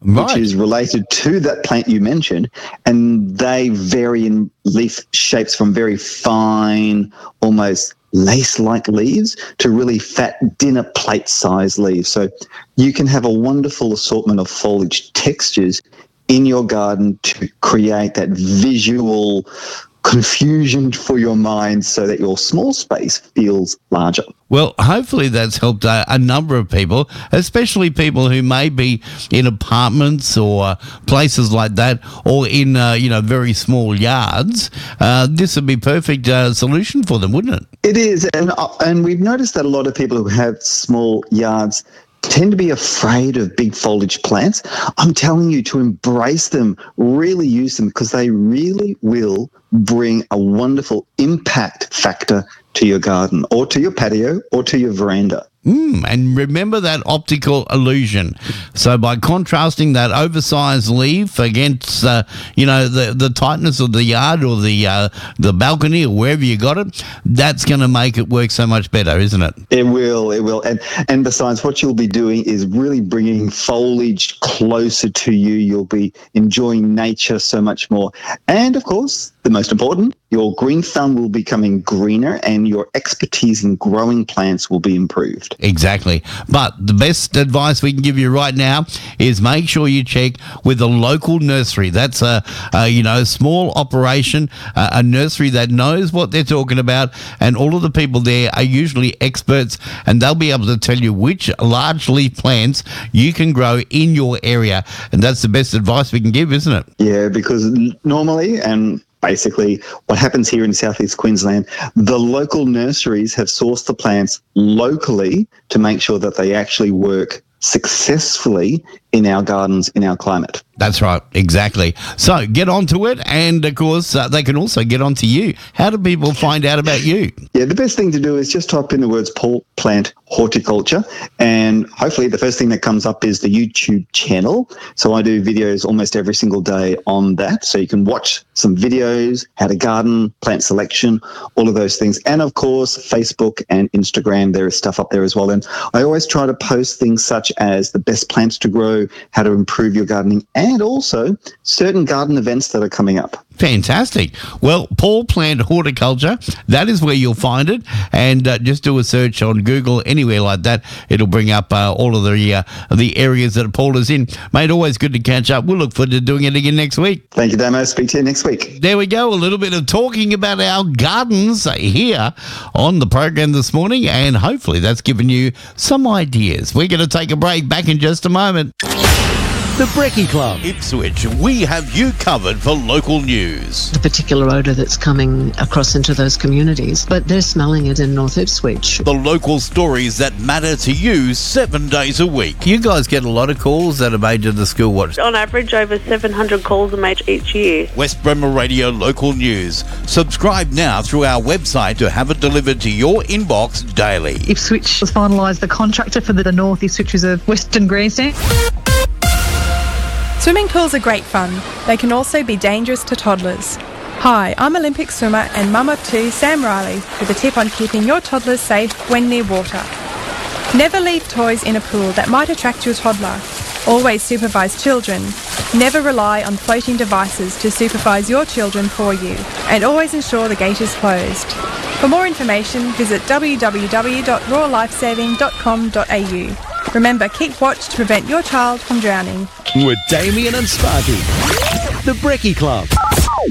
right, which is related to that plant you mentioned, and they vary in leaf shapes from very fine, almost lace-like leaves to really fat dinner plate-sized leaves. So you can have a wonderful assortment of foliage textures in your garden to create that visual confusion for your mind so that your small space feels larger. Well, hopefully that's helped a number of people, especially people who may be in apartments or places like that, or in very small yards. This would be perfect solution for them, wouldn't it? It is, and we've noticed that a lot of people who have small yards tend to be afraid of big foliage plants. I'm telling you to embrace them, really use them, because they really will bring a wonderful impact factor to your garden or to your patio or to your veranda. And remember that optical illusion. So by contrasting that oversized leaf against, the tightness of the yard or the balcony or wherever you got it, that's going to make it work so much better, isn't it? It will. And besides, what you'll be doing is really bringing foliage closer to you. You'll be enjoying nature so much more. And, of course, the most important, your green thumb will be becoming greener and your expertise in growing plants will be improved. Exactly. But the best advice we can give you right now is make sure you check with a local nursery. That's a small operation, a nursery that knows what they're talking about, and all of the people there are usually experts, and they'll be able to tell you which large leaf plants you can grow in your area. And that's the best advice we can give, isn't it? Yeah, because normally, and basically what happens here in Southeast Queensland, the local nurseries have sourced the plants locally to make sure that they actually work successfully in our gardens, in our climate. That's right, exactly. So get onto it, and of course they can also get onto you. How do people find out about you? Yeah, the best thing to do is just type in the words Paul Plant Horticulture, and hopefully the first thing that comes up is the YouTube channel. So I do videos almost every single day on that, so you can watch some videos, how to garden, plant selection, all of those things. And of course, Facebook and Instagram, there is stuff up there as well. And I always try to post things such as the best plants to grow, how to improve your gardening, and also certain garden events that are coming up. Fantastic. Well, Paul Plant Horticulture, that is where you'll find it. And just do a search on Google, anywhere like that. It'll bring up all of the areas that Paul is in. Mate, always good to catch up. We'll look forward to doing it again next week. Thank you, Damo. Speak to you next week. There we go. A little bit of talking about our gardens here on the program this morning. And hopefully that's given you some ideas. We're going to take a break. Back in just a moment. The Brekkie Club. Ipswich, we have you covered for local news. The particular odour that's coming across into those communities, but they're smelling it in North Ipswich. The local stories that matter to you 7 days a week. You guys get a lot of calls that are made to the School Watch. On average, over 700 calls are made each year. West Bremer Radio Local News. Subscribe now through our website to have it delivered to your inbox daily. Ipswich has finalised the contractor for the North Ipswich Reserve Western Grandstand. Swimming pools are great fun. They can also be dangerous to toddlers. Hi, I'm Olympic swimmer and mum of two, Sam Riley, with a tip on keeping your toddlers safe when near water. Never leave toys in a pool that might attract your toddler. Always supervise children. Never rely on floating devices to supervise your children for you. And always ensure the gate is closed. For more information, visit www.rawlifesaving.com.au. Remember, keep watch to prevent your child from drowning. With Damien and Sparky. The Brekkie Club.